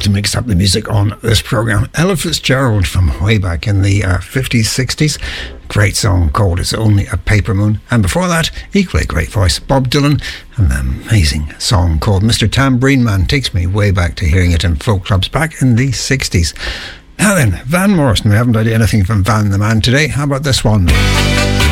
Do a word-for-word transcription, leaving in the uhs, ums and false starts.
to mix up the music on this programme. Ella Fitzgerald from way back in the uh, fifties, sixties. Great song called It's Only a Paper Moon. And before that, equally great voice, Bob Dylan, and an amazing song called Mister Tambourine Man. Takes me way back to hearing it in folk clubs back in the sixties. Now then, Van Morrison. We haven't had anything from Van the Man today. How about this one?